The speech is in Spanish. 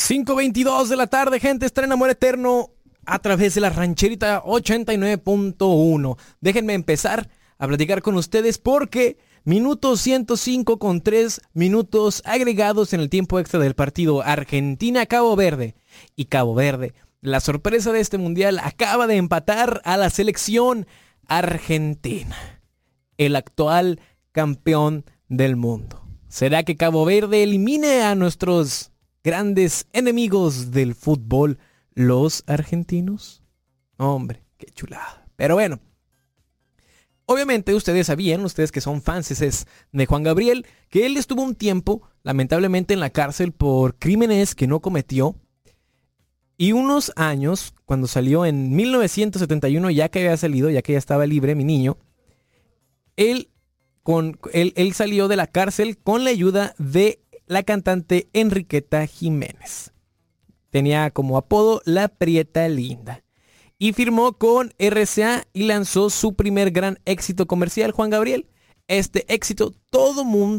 5:22 de la tarde, gente, estrena Amor Eterno a través de la Rancherita 89.1. Déjenme empezar a platicar con ustedes porque minuto 105 con 3 minutos agregados en el tiempo extra del partido Argentina-Cabo Verde. Y Cabo Verde, la sorpresa de este mundial, acaba de empatar a la selección argentina, el actual campeón del mundo. ¿Será que Cabo Verde elimine a nuestros grandes enemigos del fútbol, los argentinos? Hombre, qué chulada. Pero bueno, obviamente ustedes sabían, ustedes que son fans de Juan Gabriel, que él estuvo un tiempo, lamentablemente, en la cárcel por crímenes que no cometió. Y unos años, cuando salió en 1971, ya que había salido, ya que ya estaba libre, mi niño, él salió de la cárcel con la ayuda de la cantante Enriqueta Jiménez. Tenía como apodo La Prieta Linda. Y firmó con RCA y lanzó su primer gran éxito comercial, Juan Gabriel. Este éxito todo mundo